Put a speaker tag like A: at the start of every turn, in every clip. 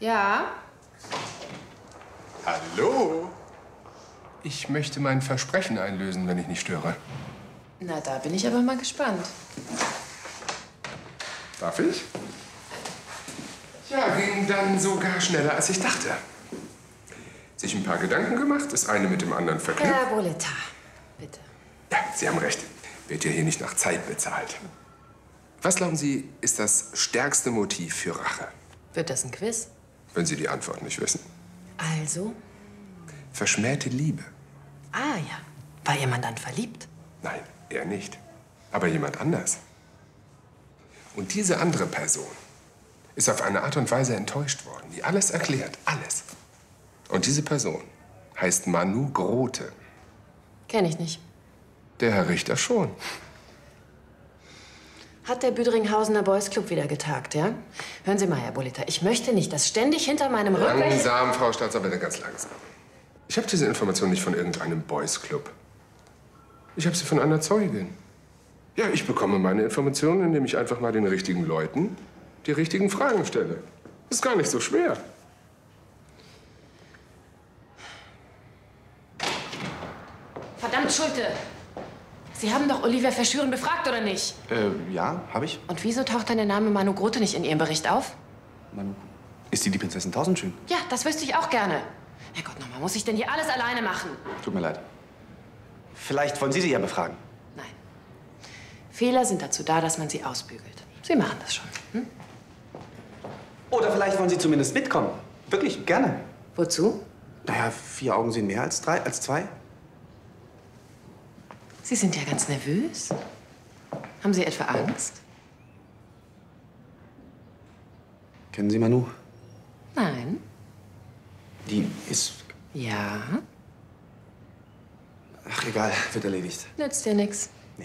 A: Ja?
B: Hallo? Ich möchte mein Versprechen einlösen, wenn ich nicht störe.
A: Na, da bin ich aber mal gespannt.
B: Darf ich? Ja, ging dann sogar schneller, als ich dachte. Sich ein paar Gedanken gemacht, das eine mit dem anderen verknüpft.
A: Herr Boleta, bitte.
B: Ja, Sie haben recht. Wird ja hier nicht nach Zeit bezahlt. Was glauben Sie, ist das stärkste Motiv für Rache?
A: Wird das ein Quiz?
B: Wenn Sie die Antwort nicht wissen.
A: Also?
B: Verschmähte Liebe.
A: Ah ja. War jemand dann verliebt?
B: Nein, er nicht. Aber jemand anders. Und diese andere Person ist auf eine Art und Weise enttäuscht worden, die alles erklärt. Alles. Und diese Person heißt Manu Grote.
A: Kenn ich nicht.
B: Der Herr Richter schon.
A: Hat der Büdringhausener Boys Club wieder getagt, ja? Hören Sie mal, Herr Boleta, ich möchte nicht, dass ständig hinter meinem Rücken...
B: Langsam, Frau Staatsanwältin, ganz langsam. Ich habe diese Information nicht von irgendeinem Boys Club. Ich habe sie von einer Zeugin. Ja, ich bekomme meine Informationen, indem ich einfach mal den richtigen Leuten die richtigen Fragen stelle. Ist gar nicht so schwer.
A: Verdammt, Schulte! Sie haben doch Olivia Verschüren befragt, oder nicht?
C: Ja, habe ich.
A: Und wieso taucht dann der Name Manu Grote nicht in Ihrem Bericht auf?
C: Manu. Ist die Prinzessin Tausendschön?
A: Ja, das wüsste ich auch gerne. Herrgott, nochmal, muss ich denn hier alles alleine machen?
C: Tut mir leid. Vielleicht wollen Sie sie ja befragen.
A: Nein. Fehler sind dazu da, dass man sie ausbügelt. Sie machen das schon. Hm?
C: Oder vielleicht wollen Sie zumindest mitkommen. Wirklich, gerne.
A: Wozu?
C: Naja, 4 Augen sehen mehr als 2.
A: Sie sind ja ganz nervös. Haben Sie etwa Angst?
C: Kennen Sie Manu?
A: Nein.
C: Die ist...
A: Ja?
C: Ach, egal, wird erledigt.
A: Nützt dir nichts.
C: Nee.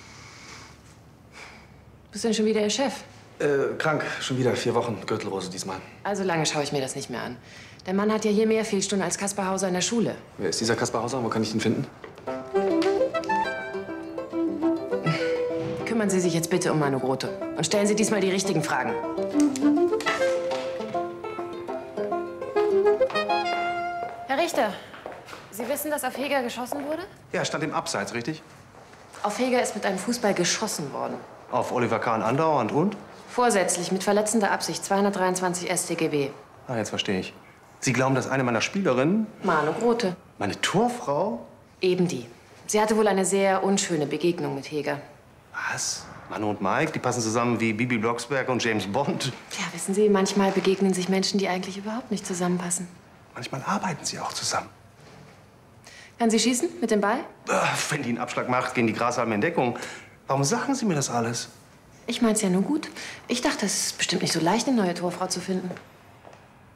A: Bist du denn schon wieder Ihr Chef?
C: Krank. Schon wieder 4 Wochen. Gürtelrose diesmal.
A: Also lange schaue ich mir das nicht mehr an. Der Mann hat ja hier mehr Fehlstunden als Kaspar Hauser in der Schule.
C: Wer ist dieser Kaspar Hauser? Wo kann ich ihn finden?
A: Kümmern Sie sich jetzt bitte um Manu Grote. Und stellen Sie diesmal die richtigen Fragen. Herr Richter, Sie wissen, dass auf Heger geschossen wurde?
C: Ja, stand im Abseits, richtig?
A: Auf Heger ist mit einem Fußball geschossen worden.
C: Auf Oliver Kahn andauernd und?
A: Vorsätzlich, mit verletzender Absicht, 223 StGB.
C: Ah, jetzt verstehe ich. Sie glauben, dass eine meiner Spielerinnen...
A: Manu Grote.
C: Meine Torfrau?
A: Eben die. Sie hatte wohl eine sehr unschöne Begegnung mit Heger.
C: Was? Manu und Mike, die passen zusammen wie Bibi Blocksberg und James Bond.
A: Ja, wissen Sie, manchmal begegnen sich Menschen, die eigentlich überhaupt nicht zusammenpassen.
C: Manchmal arbeiten sie auch zusammen.
A: Kann sie schießen mit dem Ball?
C: Wenn die einen Abschlag macht, gehen die Grashalme in Deckung. Warum sagen Sie mir das alles?
A: Ich mein's ja nur gut. Ich dachte, es ist bestimmt nicht so leicht, eine neue Torfrau zu finden.